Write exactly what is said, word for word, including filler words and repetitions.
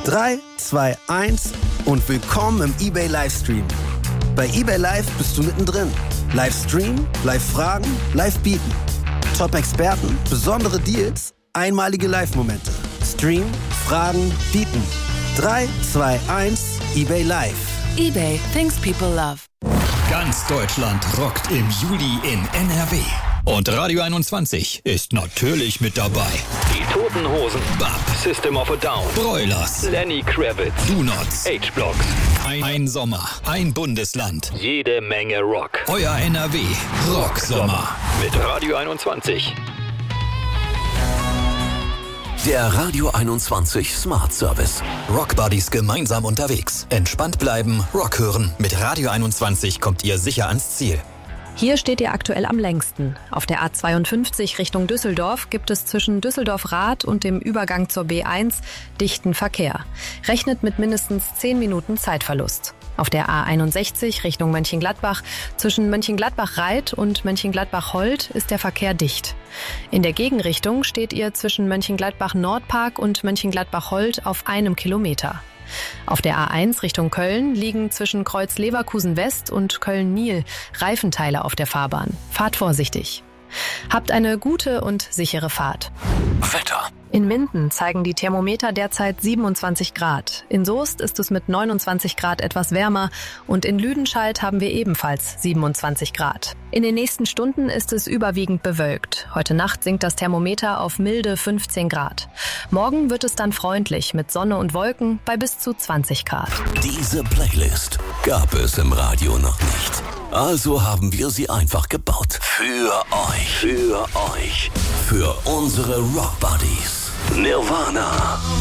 drei, zwei, eins und willkommen im eBay Livestream. Bei eBay Live bist du mittendrin. Livestream, Live-Fragen, Live-Bieten. Top-Experten, besondere Deals, einmalige Live-Momente. Stream, Fragen, Bieten. drei, zwei, eins, eBay Live. eBay, things people love. Ganz Deutschland rockt im Juli in N R W. Und Radio einundzwanzig ist natürlich mit dabei. Die Toten Hosen, Bab, System of a Down, Broilers, Lenny Kravitz, Do-Nots, H-Block. ein, ein Sommer, ein Bundesland. Jede Menge Rock. Euer N R W Rocksommer. Mit Radio einundzwanzig. Der Radio einundzwanzig Smart Service. Rockbuddies gemeinsam unterwegs. Entspannt bleiben, Rock hören. Mit Radio einundzwanzig kommt ihr sicher ans Ziel. Hier steht ihr aktuell am längsten. Auf der A zweiundfünfzig Richtung Düsseldorf gibt es zwischen Düsseldorf-Rath und dem Übergang zur B eins dichten Verkehr. Rechnet mit mindestens zehn Minuten Zeitverlust. Auf der A einundsechzig Richtung Mönchengladbach zwischen Mönchengladbach-Reit und Mönchengladbach-Holt ist der Verkehr dicht. In der Gegenrichtung steht ihr zwischen Mönchengladbach-Nordpark und Mönchengladbach-Holt auf einem Kilometer. Auf der A eins Richtung Köln liegen zwischen Kreuz Leverkusen West und Köln-Nil Reifenteile auf der Fahrbahn. Fahrt vorsichtig. Habt eine gute und sichere Fahrt. Wetter. In Minden zeigen die Thermometer derzeit siebenundzwanzig Grad. In Soest ist es mit neunundzwanzig Grad etwas wärmer und in Lüdenscheid haben wir ebenfalls siebenundzwanzig Grad. In den nächsten Stunden ist es überwiegend bewölkt. Heute Nacht sinkt das Thermometer auf milde fünfzehn Grad. Morgen wird es dann freundlich mit Sonne und Wolken bei bis zu zwanzig Grad. Diese Playlist gab es im Radio noch nicht. Also haben wir sie einfach gebaut. Für euch. Für euch. Für unsere Rockbuddies. Nirvana,